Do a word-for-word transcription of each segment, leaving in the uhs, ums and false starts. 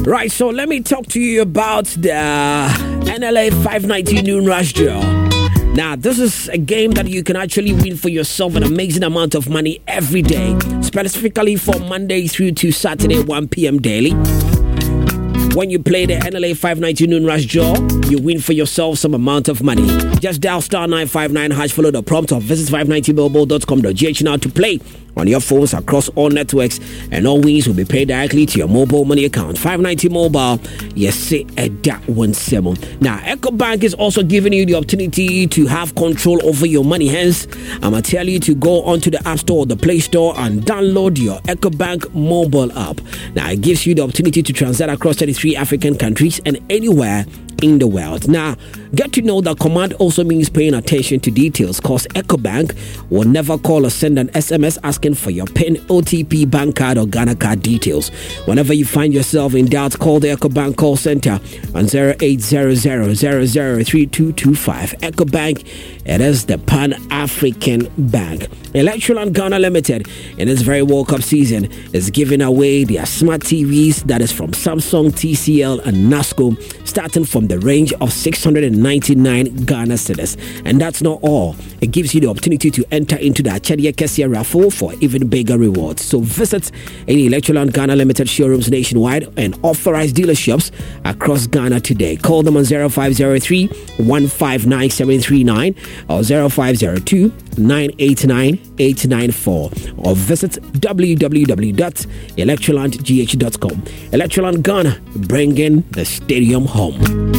Right, so let me talk to you about the N L A five ninety Noon Rush Draw. Now, this is a game that you can actually win for yourself an amazing amount of money every day, specifically for Monday through to Saturday, one p.m. daily. When you play the N L A five ninety Noon Rush Draw, you win for yourself some amount of money. Just dial star nine five nine hash, follow the prompt, or visit five ninety billboard dot com dot g h now to play on your phones across all networks, and all wins will be paid directly to your mobile money account. five ninety Mobile, yes, say that one seven. Now, EcoBank is also giving you the opportunity to have control over your money. Hence, I'm gonna tell you to go onto the App Store or the Play Store and download your EcoBank mobile app. Now, it gives you the opportunity to transact across thirty-three African countries and anywhere in the world. Now, get to know that command also means paying attention to details, because EcoBank will never call or send an S M S asking for your PIN, O T P, bank card, or Ghana card details. Whenever you find yourself in doubt, call the EcoBank call center on zero eight zero zero zero zero three two two five. EcoBank, it is the Pan-African Bank. Electroland Ghana Limited, in this very World Cup season, is giving away their smart T Vs, that is from Samsung, T C L, and NASCO, starting from the range of six hundred ninety-nine Ghana cedis. And that's not all. It gives you the opportunity to enter into the Achadia Kessia raffle for even bigger rewards. So visit any Electroland Ghana Limited showrooms nationwide and authorized dealerships across Ghana today. Call them on zero five zero three, one five nine seven three nine or zero five zero two, nine eight nine, eight nine four, or visit w w w dot electroland g h dot com. Electroland Ghana, bringing the stadium home.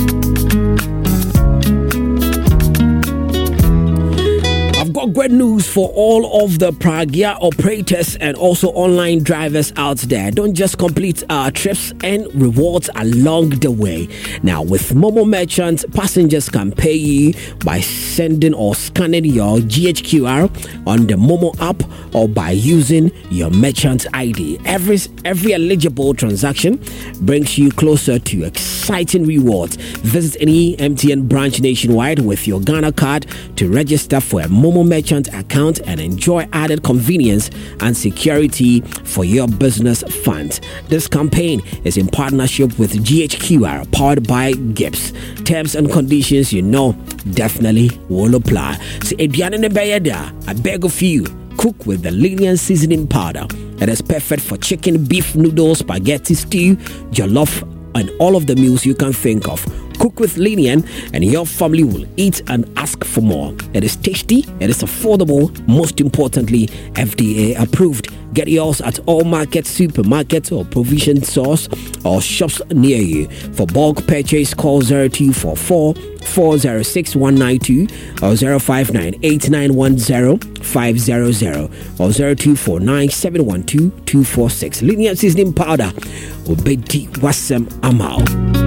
Got great news for all of the Pragya operators and also online drivers out there. Don't just complete our trips and rewards along the way. Now, with Momo Merchant, passengers can pay you by sending or scanning your G H Q R on the Momo app or by using your merchant I D. Every, every eligible transaction brings you closer to exciting rewards. Visit any M T N branch nationwide with your Ghana card to register for a Momo Merchant account and enjoy added convenience and security for your business funds. This campaign is in partnership with G H Q R, powered by Gibbs. Terms and conditions, you know, definitely will apply. So, I beg of you, cook with the Linian seasoning powder. It is perfect for chicken, beef, noodles, spaghetti, stew, jollof, and all of the meals you can think of. Cook with Linian and your family will eat and ask for more. It is tasty, it is affordable, most importantly, F D A approved. Get yours at all markets, supermarkets, or provision stores or shops near you. For bulk purchase, call zero two four four, four zero six one nine two or zero five nine eight nine one zero five zero zero or zero two four nine seven one two two four six. Linian seasoning powder. Obedi wasem amal.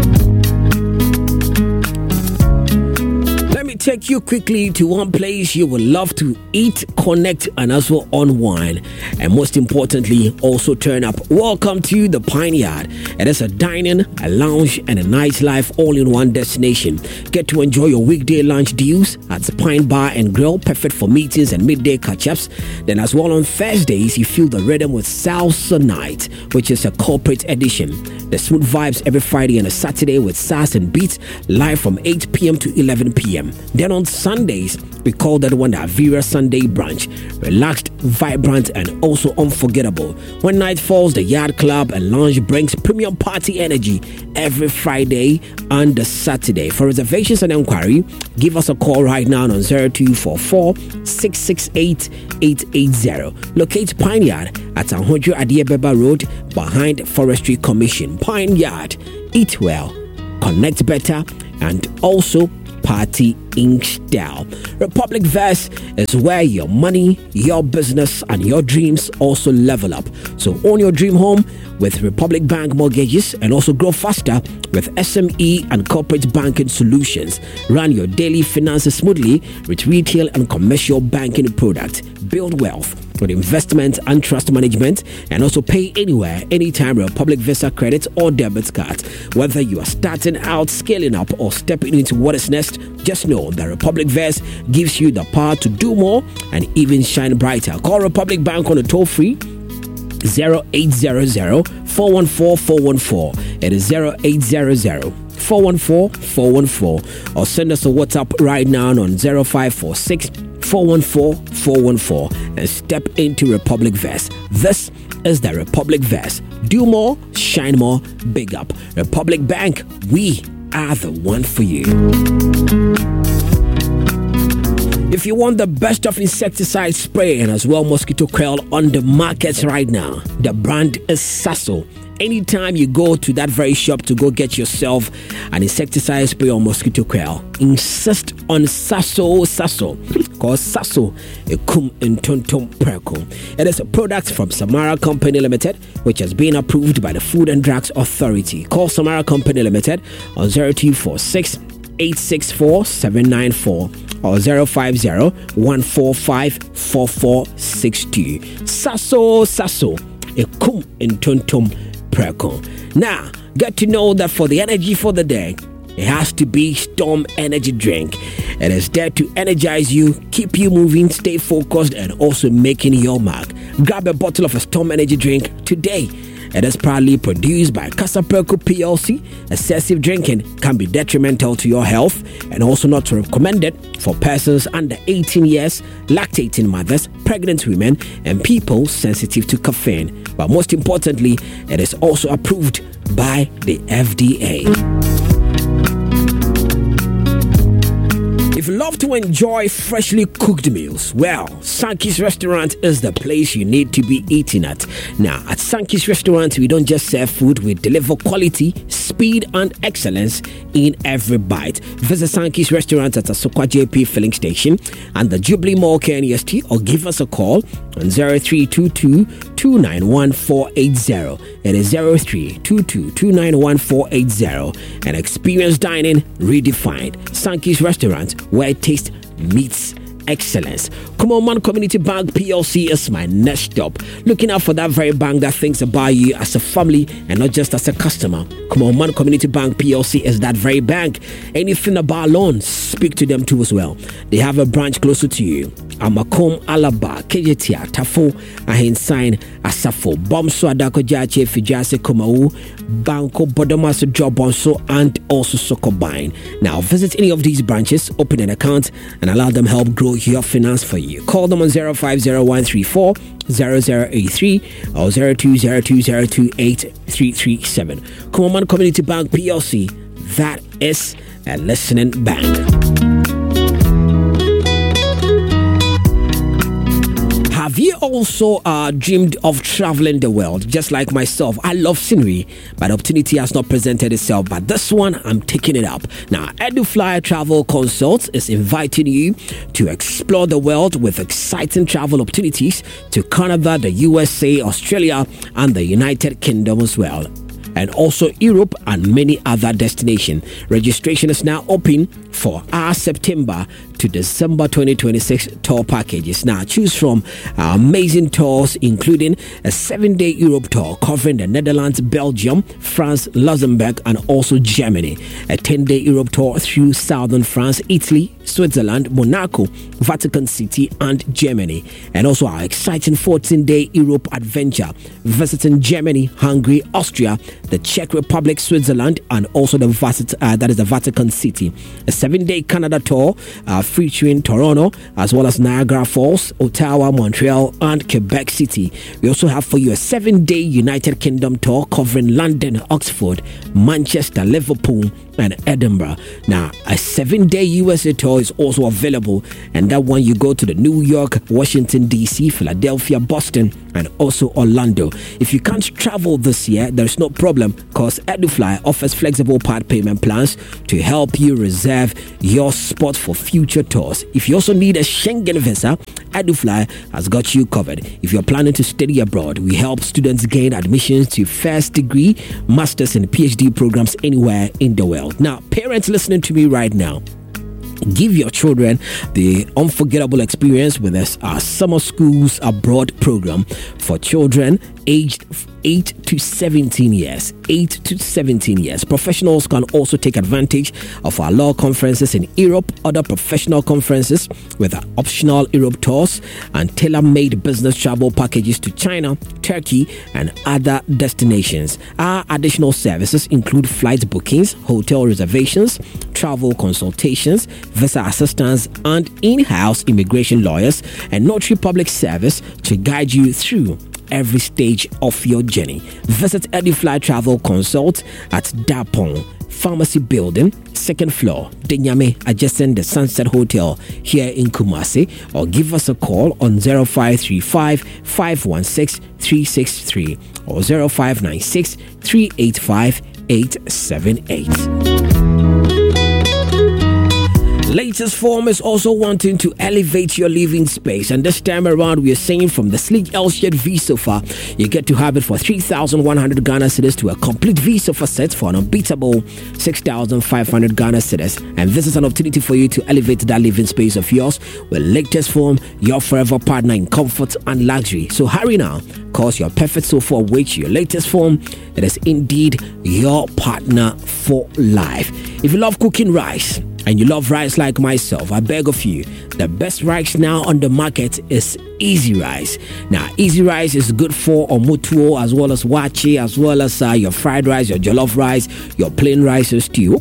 Take you quickly to one place you would love to eat, connect, and also unwind, and most importantly, also turn up. Welcome to the Pine Yard. It is a dining, a lounge, and a nightlife all-in-one destination. Get to enjoy your weekday lunch deals at the Pine Bar and Grill, perfect for meetings and midday catch-ups. Then as well on Thursdays, you feel the rhythm with Salsa Night, which is a corporate edition. The smooth vibes every Friday and a Saturday with Sass and Beats, live from eight p.m. to eleven p.m. Then on Sundays, we call that one the Avira Sunday brunch. Relaxed, vibrant, and also unforgettable. When night falls, the Yard Club and Lounge brings premium party energy every Friday and the Saturday. For reservations and inquiry, give us a call right now on zero two four four, six six eight, eight eight zero. Locate Pine Yard at Anhojo Adiebeba Road behind Forestry Commission. Pine Yard. Eat well, connect better, and also party in style. Republic Verse is where your money, your business, and your dreams also level up. So own your dream home with Republic Bank mortgages and also grow faster with S M E and corporate banking solutions. Run your daily finances smoothly with retail and commercial banking products. Build wealth with investment and trust management, and also pay anywhere, anytime with Republic Visa credit or debit card. Whether you are starting out, scaling up, or stepping into what is next, just know that Republic Vest gives you the power to do more and even shine brighter. Call Republic Bank on the toll free zero eight zero zero, four one four, four one four It is zero eight zero zero, four one four, four one four, or send us a WhatsApp right now on zero five four six, four one four, four one four and step into Republic Vest. This is the Republic Vest. Do more, shine more, big up. Republic Bank, we are the one for you. If you want the best of insecticide spray and as well mosquito coil on the market right now, the brand is Sasso. Anytime you go to that very shop to go get yourself an insecticide spray or mosquito coil, insist on Sasso Sasso. Because Sasso a kum intontum perco. It is a product from Samara Company Limited, which has been approved by the Food and Drugs Authority. Call Samara Company Limited on zero two four six, eight six four, seven nine four or zero five zero, one four five, four four six two. Sasso Sasso a kum intontum perco. Now, get to know that for the energy for the day, it has to be Storm Energy Drink. It is there to energize you, keep you moving, stay focused, and also making your mark. Grab a bottle of a Storm Energy Drink today. It is proudly produced by Casaperco P L C. Excessive drinking can be detrimental to your health and also not recommended for persons under eighteen years, lactating mothers, pregnant women, and people sensitive to caffeine. But most importantly, it is also approved by the F D A. If you love to enjoy freshly cooked meals, well, Sankey's Restaurant is the place you need to be eating at. Now, at Sankey's Restaurant, we don't just serve food, we deliver quality, speed, and excellence in every bite. Visit Sankey's Restaurant at Asokwa J P Filling Station and the Jubilee Mall K N E S T, or give us a call on zero three two two, two nine one, four eight zero. It is zero three two two, two nine one, four eight zero. And experience dining redefined. Sankey's Restaurant, where taste meets excellence. Come on, Man Community Bank P L C is my next stop. Looking out for that very bank that thinks about you as a family and not just as a customer. Come on, Man Community Bank P L C is that very bank. Anything about loans, speak to them too as well. They have a branch closer to you. Amakom, Alaba, Kejetia, Tafo, Ahinsign, Asafo, Bomso, Adako Jache, Fijase, Komau, Banco, Bodomas, Jobonso, and also Sokobine. Now, visit any of these branches, open an account, and allow them help grow your finance for you. Call them on zero five zero one three four, zero zero eight three or zero two zero two zero two eight three three seven. Common Community Bank P L C, that is a listening bank. Have you also uh, dreamed of traveling the world? Just like myself, I love scenery, but opportunity has not presented itself. But this one, I'm taking it up. Now, EduFly Travel Consults is inviting you to explore the world with exciting travel opportunities to Canada, the U S A, Australia, and the United Kingdom as well, and also Europe and many other destinations. Registration is now open for our September to December twenty twenty-six tour packages. Now, choose from our amazing tours, including a seven-day Europe tour covering the Netherlands, Belgium, France, Luxembourg, and also Germany. A ten-day Europe tour through southern France, Italy, Switzerland, Monaco, Vatican City, and Germany. And also our exciting fourteen-day Europe adventure, visiting Germany, Hungary, Austria, the Czech Republic, Switzerland, and also the Vatican, uh, that is the Vatican City. A seven-day Canada tour uh, featuring Toronto, as well as Niagara Falls, Ottawa, Montreal, and Quebec City. We also have for you a seven-day United Kingdom tour covering London, Oxford, Manchester, Liverpool, and Edinburgh. Now, a seven-day U S A tour is also available, and that one you go to the New York, Washington, D C, Philadelphia, Boston, and also Orlando. If you can't travel this year, there's no problem, because EduFly offers flexible part payment plans to help you reserve your spot for future tours. If you also need a Schengen visa, EduFly has got you covered. If you're planning to study abroad, we help students gain admissions to first degree, master's, and PhD programs anywhere in the world. Now, parents listening to me right now, Give your children the unforgettable experience with us, our summer schools abroad program for children aged eight to seventeen years. eight to seventeen years. Professionals can also take advantage of our law conferences in Europe, other professional conferences with our optional Europe tours and tailor-made business travel packages to China, Turkey, and other destinations. Our additional services include flight bookings, hotel reservations, travel consultations, visa assistance, and in-house immigration lawyers and notary public service to guide you through every stage of your journey. Visit Edifly Travel Consult at Dapong Pharmacy Building, second floor, Denyame, adjacent the Sunset Hotel here in Kumasi, or give us a call on zero five three five, five one six, three six three or zero five nine six, three eight five, eight seven eight. Latest Form is also wanting to elevate your living space, and this time around we are saying from the sleek L-shaped V-Sofa, you get to have it for three thousand one hundred Ghana cedis to a complete V-Sofa set for an unbeatable six thousand five hundred Ghana cedis. And this is an opportunity for you to elevate that living space of yours with Latest Form, your forever partner in comfort and luxury. So hurry now, cause your perfect sofa awaits you. Latest Form, it is indeed your partner for life. If you love cooking rice and you love rice like myself, I beg of you, the best rice now on the market is Easy Rice. Now, Easy Rice is good for omutuo as well as wachi, as well as uh, your fried rice, your jollof rice, your plain rice or stew.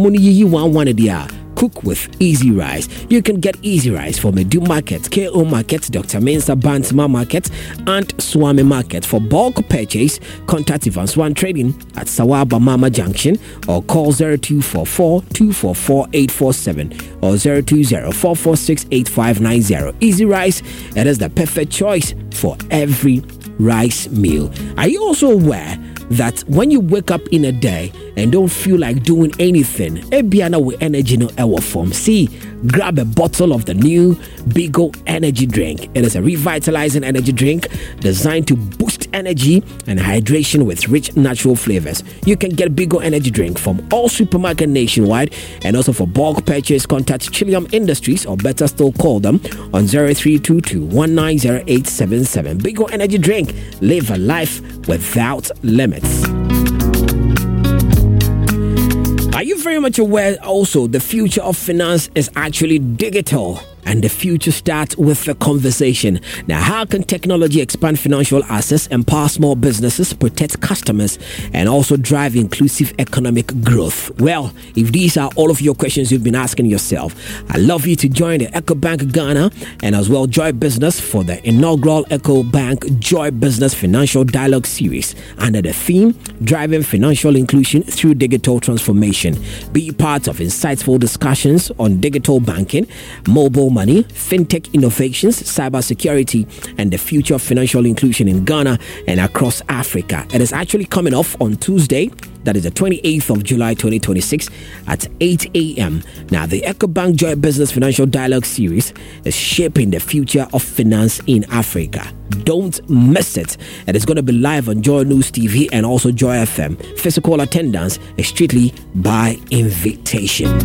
Cook with Easy Rice. You can get Easy Rice from Edu Market, K O Market, Doctor Mensa Bantima Market, and Swami Market. For bulk purchase, contact Ivan Swan Trading at Sawaba Mama Junction or call zero two four four, two four four, eight four seven or zero two zero, four four six, eight five nine zero. Easy Rice, it is the perfect choice for every rice meal. Are you also aware that when you wake up in a day and don't feel like doing anything, Ebiana with energy no ever form? See, grab a bottle of the new Bigo energy drink. It is a revitalizing energy drink designed to boost energy and hydration with rich natural flavors. You can get Bigo energy drink from all supermarkets nationwide, and also for bulk purchase, contact Chilium Industries, or better still call them on zero three two two, one nine zero eight seven seven. Bigo energy drink, live a life without limits. Are you very much aware also the future of finance is actually digital? And the future starts with the conversation. Now, how can technology expand financial access, empower small businesses, protect customers, and also drive inclusive economic growth? Well, if these are all of your questions you've been asking yourself, I'd love you to join the EcoBank Ghana and as well Joy Business for the inaugural EcoBank Joy Business Financial Dialogue Series under the theme, Driving Financial Inclusion Through Digital Transformation. Be part of insightful discussions on digital banking, mobile money, fintech innovations, cybersecurity, and the future of financial inclusion in Ghana and across Africa. It is actually coming off on Tuesday, that is the twenty-eighth of July twenty twenty-six at eight a.m. Now, the EcoBank Joy Business Financial Dialogue Series is shaping the future of finance in Africa. Don't miss it. It is going to be live on Joy News T V and also Joy F M. Physical attendance is strictly by invitation.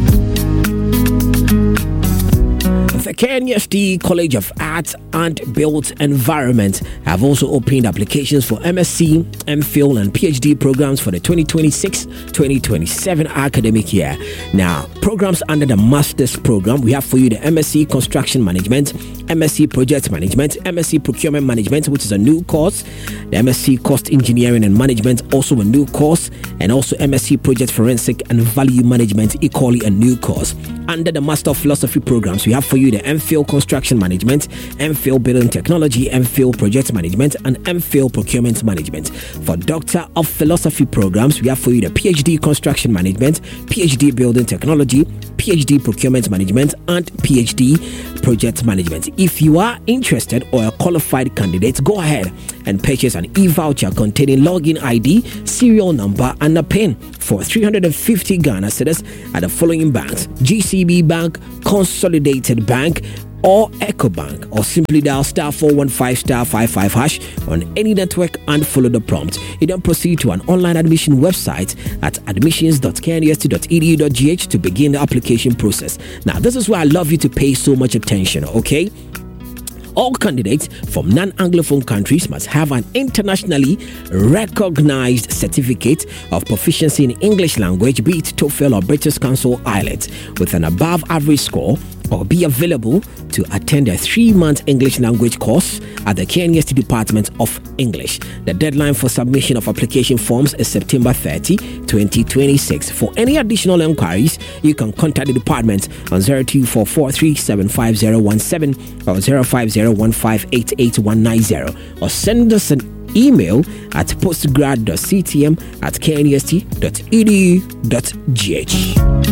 The Kenya State College of Arts and Built Environment have also opened applications for M S c, M Phil, and P H D programs for the twenty twenty-six twenty twenty-seven academic year. Now, programs under the Master's program, we have for you the M S c Construction Management, M S c Project Management, M S c Procurement Management, which is a new course, the M S c Cost Engineering and Management, also a new course, and also M S c Project Forensic and Value Management, equally a new course. Under the Master of Philosophy programs, we have for you the M Phil Construction Management, M Phil Building Technology, M Phil Project Management, and M Phil Procurement Management. For Doctor of Philosophy programs, we have for you the P H D Construction Management, P H D Building Technology, P H D Procurement Management, and P H D Project Management. If you are interested or a qualified candidate, go ahead and purchase an e-voucher containing login I D, serial number, and a PIN for three hundred fifty Ghana cedis at the following banks: G C B Bank, Consolidated Bank, or EcoBank, or simply dial star four one five star five five hash on any network and follow the prompt. You then proceed to an online admission website at admissions dot k n u s t dot e d u dot g h to begin the application process. Now, this is why I love you to pay so much attention, okay? All candidates from non-Anglophone countries must have an internationally recognized certificate of proficiency in English language, be it TOEFL or British Council IELTS, with an above average score, or be available to attend a three-month English language course at the K N U S T Department of English. The deadline for submission of application forms is September thirtieth, twenty twenty-six. For any additional inquiries, you can contact the department on zero two four four three seven five zero one seven or zero five zero one five eight eight one nine zero, or send us an email at postgrad dot c t m at k n u s t dot e d u dot g h.